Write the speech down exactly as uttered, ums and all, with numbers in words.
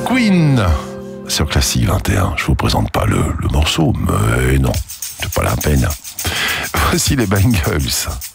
Queen sur Classique vingt et un. Je vous présente pas le, le morceau, mais non, c'est pas la peine. Voici les Bangles.